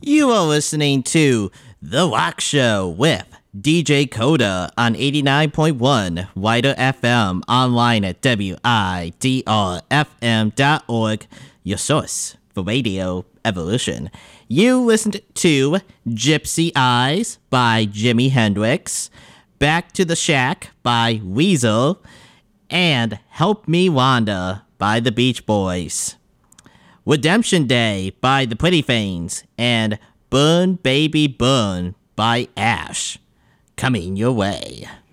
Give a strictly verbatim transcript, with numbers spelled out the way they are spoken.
You are listening to The Rock Show with D J Coda on eighty-nine point one Wider F M, online at W I D R F M dot org, your source for radio evolution. You listened to Gypsy Eyes by Jimi Hendrix, Back to the Shack by Weasel, and Help Me Wanda by the Beach Boys. Redemption Day by the Pretty Things, and Burn Baby Burn by Ash, coming your way.